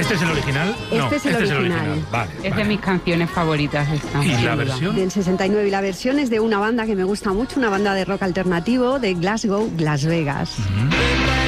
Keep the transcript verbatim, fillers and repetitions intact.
¿Este es el original? Este no, es el este original. es el original. Vale, Es vale. de mis canciones favoritas esta. ¿Y sin la duda. versión? Del sesenta y nueve, y la versión es de una banda que me gusta mucho, una banda de rock alternativo de Glasgow, Las Vegas. Mm.